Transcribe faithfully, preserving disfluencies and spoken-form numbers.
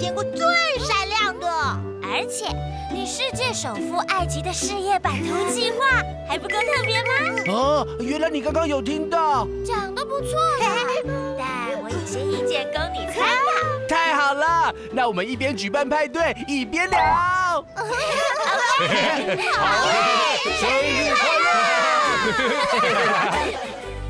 见过最闪亮的。 而且，你世界首富艾吉的事业版图计划还不够特别吗？ 哦，原来你刚刚有听到， 讲得不错啦，但我有些意见供你参考。 太好了，那我们一边举办派对，一边聊。 好耶！ 生日快乐！